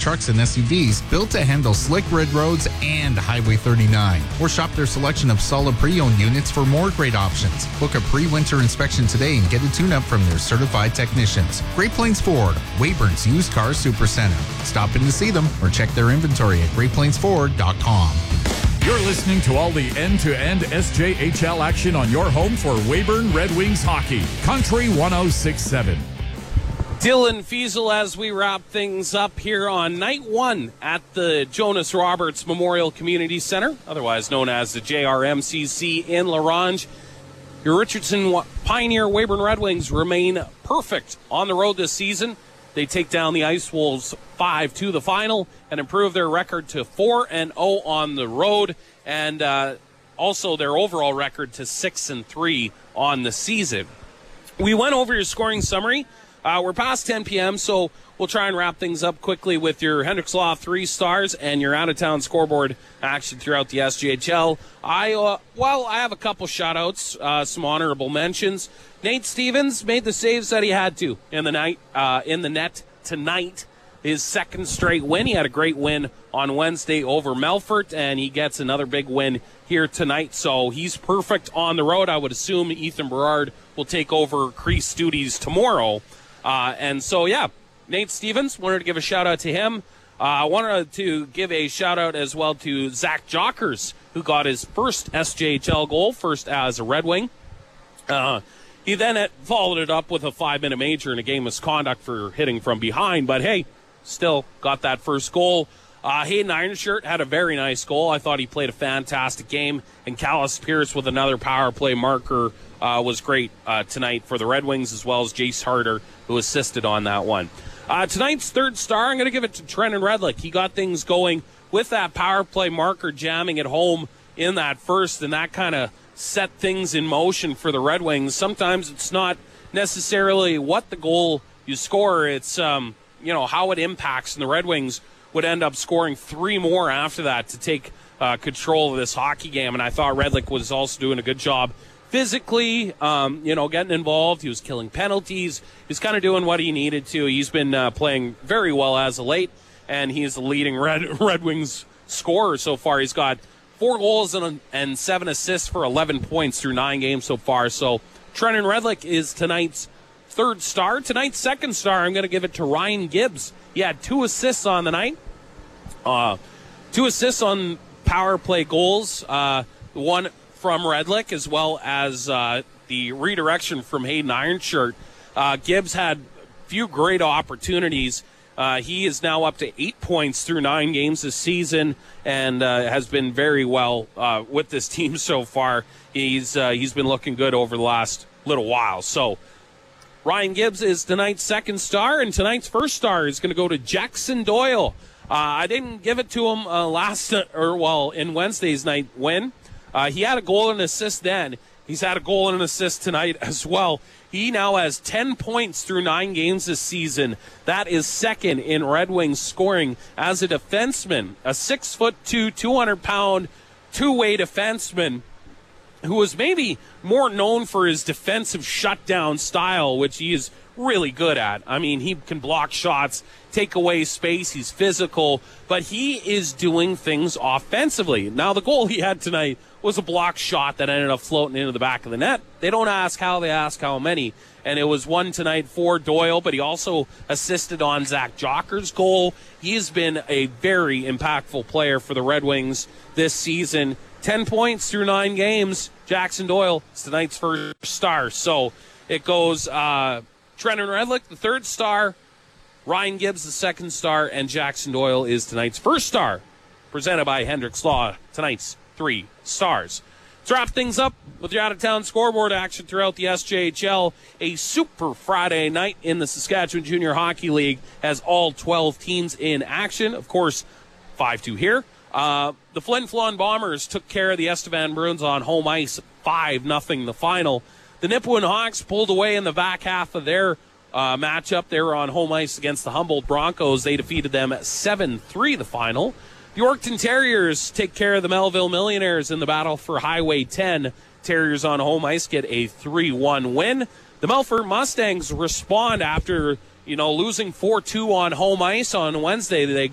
trucks and SUVs built to handle slick red roads and Highway 39. Or shop their selection of solid pre-owned units for more great options. Book a pre-winter inspection today and get a tune-up from their certified technicians. Great Plains Ford, Weyburn's Used Car Supercenter. Stop in to see them or check their inventory at GreatPlainsFord.com. You're listening to all the end-to-end SJHL action on your home for Weyburn Red Wings hockey. Country 106.7. Dylan Fiesel as we wrap things up here on night one at the Jonas Roberts Memorial Community Center, otherwise known as the JRMCC in La Ronge. Your Richardson Pioneer Weyburn Red Wings remain perfect on the road this season. They take down the Ice Wolves 5-2 the final and improve their record to 4-0 on the road, and also their overall record to 6-3 on the season. We went over your scoring summary. We're past 10 p.m., so we'll try and wrap things up quickly with your Hendricks Law 3 stars and your out-of-town scoreboard action throughout the SJHL. I have a couple shout-outs, some honorable mentions. Nate Stevens made the saves that he had to in the net tonight. His second straight win. He had a great win on Wednesday over Melfort, and he gets another big win here tonight. So he's perfect on the road. I would assume Ethan Berard will take over crease duties tomorrow. Nate Stevens, wanted to give a shout-out to him. I wanted to give a shout-out as well to Zach Jockers, who got his first SJHL goal, first as a Red Wing. He then followed it up with a 5-minute major in a game misconduct for hitting from behind, but hey, still got that first goal. Hayden Ironshirt had a very nice goal. I thought he played a fantastic game, and Callis Pierce with another power play marker was great tonight for the Red Wings, as well as Jace Harder, who assisted on that one. Tonight's third star, I'm going to give it to Trenton Redlick. He got things going with that power play marker jamming at home in that first, and that kind of set things in motion for the Red Wings. Sometimes it's not necessarily what the goal you score, it's how it impacts, and the Red Wings would end up scoring 3 more after that to take control of this hockey game, and I thought Redlick was also doing a good job physically, getting involved. He was killing penalties. He was kind of doing what he needed to. He's been playing very well as of late, and he's the leading Red Wings scorer so far. He's got 4 goals and 7 assists for 11 points through 9 games so far. So Trenton Redlick is tonight's third star. Tonight's second star, I'm going to give it to Ryan Gibbs. He had 2 assists on the night. 2 assists on power play goals. One from Redlick, as well as the redirection from Hayden Ironshirt. Gibbs had a few great opportunities. He is now up to 8 points through 9 games this season, and has been very well with this team so far. He's been looking good over the last little while. So Ryan Gibbs is tonight's second star, and tonight's first star is going to go to Jackson Doyle. I didn't give it to him in Wednesday's night win. He had a goal and an assist then. He's had a goal and an assist tonight as well. He now has 10 points through 9 games this season. That is second in Red Wings scoring as a defenseman, a 6'2", 200-pound, two-way defenseman who is maybe more known for his defensive shutdown style, which he is really good at. I mean, he can block shots, take away space, he's physical, but he is doing things offensively. Now, the goal he had tonight was a block shot that ended up floating into the back of the net. They don't ask how, they ask how many. And it was one tonight for Doyle, but he also assisted on Zach Jockers' goal. He has been a very impactful player for the Red Wings this season. 10 points through 9 games. Jackson Doyle is tonight's first star. So it goes Trenton Redlick, the third star, Ryan Gibbs, the second star, and Jackson Doyle is tonight's first star. Presented by Hendricks Law, tonight's 3 stars. Let's wrap things up with your out-of-town scoreboard action throughout the SJHL. A super Friday night in the Saskatchewan Junior Hockey League has all 12 teams in action. Of course, 5-2 here. The Flin Flon Bombers took care of the Estevan Bruins on home ice, 5-0 the final. The Nipawin Hawks pulled away in the back half of their matchup. They were on home ice against the Humboldt Broncos. They defeated them 7-3 the final. The Yorkton Terriers take care of the Melville Millionaires in the battle for Highway 10. Terriers on home ice get a 3-1 win. The Melfort Mustangs respond after losing 4-2 on home ice on Wednesday. They